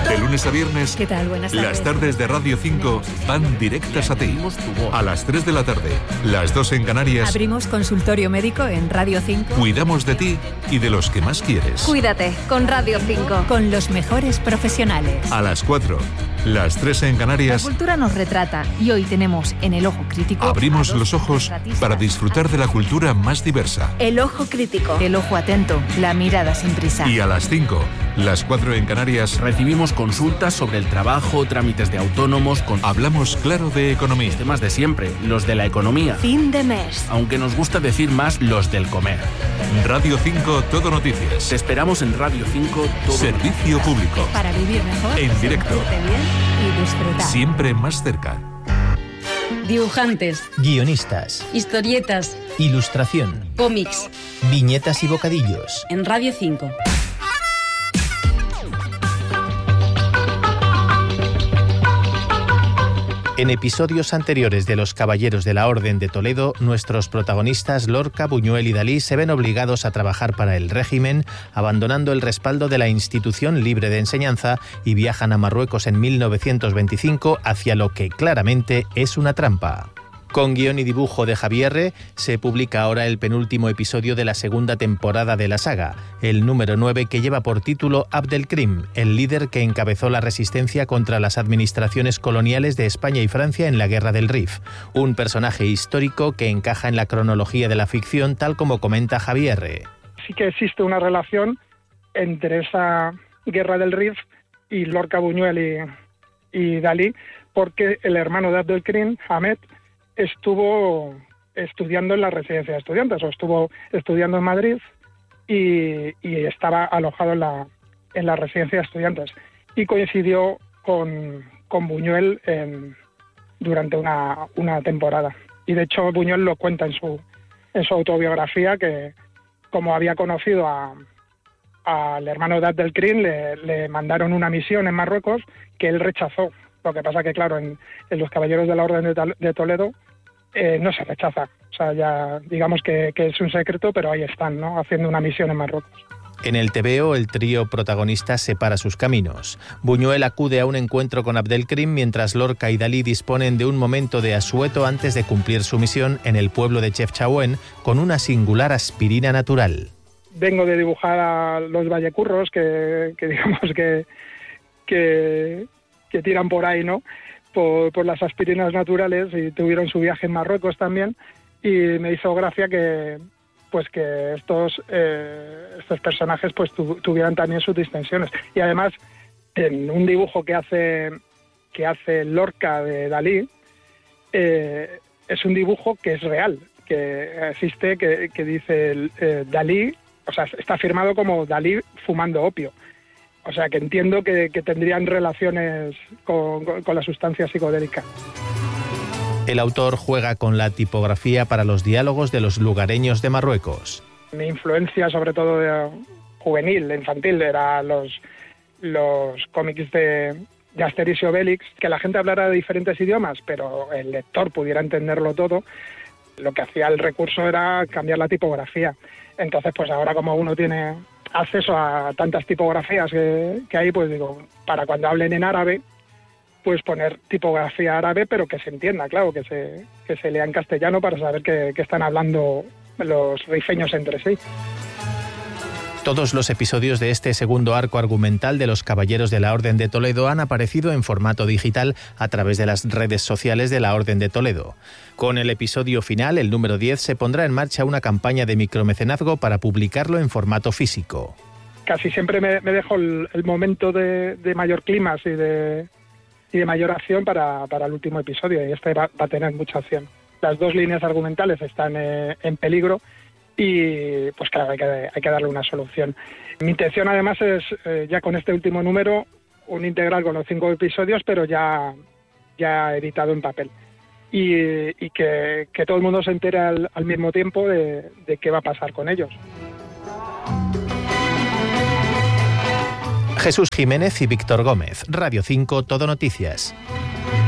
De lunes a viernes, ¿Qué tal? Buenas tardes. las tardes de Radio 5 van directas a ti. A las 3 de la tarde, las 2 en Canarias, Abrimos consultorio médico en Radio 5 cuidamos de ti y de los que más quieres. Cuídate con Radio 5. con los mejores profesionales. A las 4, las 3 en La Canarias, cultura nos retrata y hoy tenemos en El Ojo Crítico abrimos a dos los ojos retratistas. para disfrutar de la cultura más diversa. El Ojo Crítico. El ojo atento, la mirada sin prisa. Y a las 5, las 4 en Canarias, Recibimos consultas sobre el trabajo, trámites de autónomos, con hablamos claro de economía. temas de siempre, los de la economía. Fin de mes. Aunque nos gusta decir más los del comer. Radio 5 Todo Noticias. Te esperamos en Radio 5 todo. Servicio público. Para vivir mejor, En directo. sentirte bien y disfrutar. Siempre más cerca. Dibujantes, Guionistas, historietas, ilustración, cómics, viñetas y bocadillos. en Radio 5. En episodios anteriores de Los Caballeros de la Orden de Toledo, nuestros protagonistas Lorca, Buñuel y Dalí se ven obligados a trabajar para el régimen, abandonando el respaldo de la institución libre de enseñanza y viajan a Marruecos en 1925 hacia lo que claramente es una trampa. Con guión y dibujo de Javier R., se publica ahora el penúltimo episodio de la segunda temporada de la saga, el número 9, que lleva por título Abdelkrim, el líder que encabezó la resistencia contra las administraciones coloniales de España y Francia en la Guerra del Rif, un personaje histórico que encaja en la cronología de la ficción, tal como comenta Javier R. Sí que existe una relación entre esa Guerra del Rif y Lorca, Buñuel y Dalí, porque el hermano de Abdelkrim, Ahmed, estuvo estudiando en la residencia de estudiantes, o estuvo estudiando en Madrid y estaba alojado en la residencia de estudiantes. Y coincidió con Buñuel durante una temporada. Y de hecho Buñuel lo cuenta en su autobiografía, que como había conocido al hermano de Abdelkrim, le mandaron una misión en Marruecos que él rechazó. Lo que pasa que, claro, en los Caballeros de la Orden de Toledo no se rechaza. O sea, ya digamos que es un secreto, pero ahí están, ¿no?, haciendo una misión en Marruecos. En el TVO, el trío protagonista separa sus caminos. Buñuel acude a un encuentro con Abdelkrim, mientras Lorca y Dalí disponen de un momento de asueto antes de cumplir su misión en el pueblo de Chefchaouen con una singular aspirina natural. Vengo de dibujar a los vallecurros que digamos que tiran por ahí, ¿no?, por las aspirinas naturales, y tuvieron su viaje en Marruecos también, y me hizo gracia que estos personajes pues tuvieran también sus distensiones. Y además, en un dibujo que hace Lorca de Dalí, es un dibujo que es real, que existe, que dice Dalí, o sea, está firmado como Dalí fumando opio. O sea, que entiendo que tendrían relaciones con la sustancia psicodélica. El autor juega con la tipografía para los diálogos de los lugareños de Marruecos. Mi influencia, sobre todo juvenil, infantil, era los cómics de Asterix y Obelix, que la gente hablara de diferentes idiomas, pero el lector pudiera entenderlo todo. Lo que hacía el recurso era cambiar la tipografía. Entonces, pues ahora, como uno tiene acceso a tantas tipografías que hay, pues digo, para cuando hablen en árabe, pues poner tipografía árabe, pero que se entienda, claro, que se lea en castellano para saber que están hablando los rifeños entre sí. Todos los episodios de este segundo arco argumental de Los Caballeros de la Orden de Toledo han aparecido en formato digital a través de las redes sociales de la Orden de Toledo. Con el episodio final, el número 10, se pondrá en marcha una campaña de micromecenazgo para publicarlo en formato físico. Casi siempre me dejo el momento de mayor clímax y de mayor acción para el último episodio, y este va a tener mucha acción. Las dos líneas argumentales están en peligro, y pues claro, hay que darle una solución. Mi intención además es, ya con este último número, un integral con los 5 episodios, pero ya editado en papel. Y que todo el mundo se entere al mismo tiempo de qué va a pasar con ellos. Jesús Jiménez y Víctor Gómez, Radio 5 Todo Noticias.